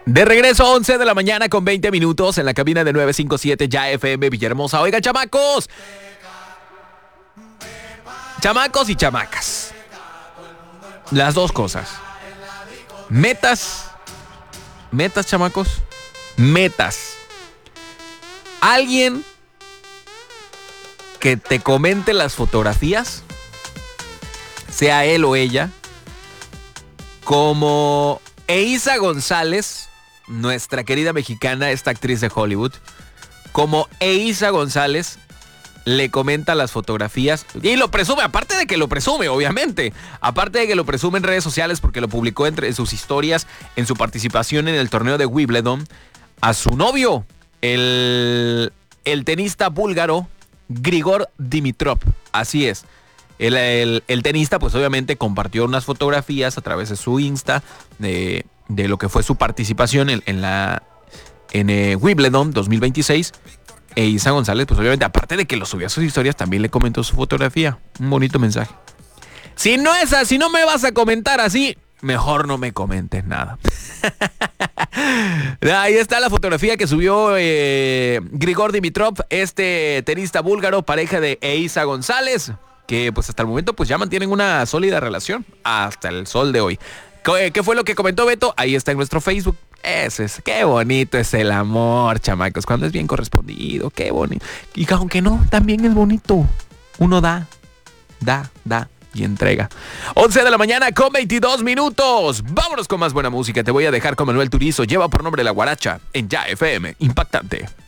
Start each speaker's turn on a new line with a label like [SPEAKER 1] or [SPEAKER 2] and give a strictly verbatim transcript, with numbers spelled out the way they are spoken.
[SPEAKER 1] De regreso a once de la mañana con veinte minutos en la cabina de nueve cinco siete Ya F M Villahermosa. Oigan, chamacos. Chamacos y chamacas. Las dos cosas. Metas. Metas, chamacos. Metas. Alguien que te comente las fotografías, sea él o ella, como Eiza González, nuestra querida mexicana, esta actriz de Hollywood, como Eiza González le comenta las fotografías y lo presume, aparte de que lo presume, obviamente, aparte de que lo presume en redes sociales porque lo publicó entre sus historias en su participación en el torneo de Wimbledon, a su novio, el, el tenista búlgaro Grigor Dimitrov. Así es. El, el, el tenista, pues obviamente compartió unas fotografías a través de su Insta de, de lo que fue su participación en, en la en eh, Wimbledon dos mil veintiséis. E Eiza González, pues obviamente, aparte de que lo subió a sus historias, también le comentó su fotografía. Un bonito mensaje. Si no es así, si no me vas a comentar así, mejor no me comentes nada. Ahí está la fotografía que subió eh, Grigor Dimitrov, este tenista búlgaro, pareja de Eiza González, que pues hasta el momento pues ya mantienen una sólida relación hasta el sol de hoy. ¿Qué, qué fue lo que comentó Beto? Ahí está en nuestro Facebook. Ese es, qué bonito es el amor, chamacos, cuando es bien correspondido, qué bonito. Y aunque no, también es bonito. Uno da, da, da y entrega. once de la mañana con veintidós minutos. Vámonos con más buena música. Te voy a dejar con Manuel Turizo. Lleva por nombre La Guaracha en Ya F M. Impactante.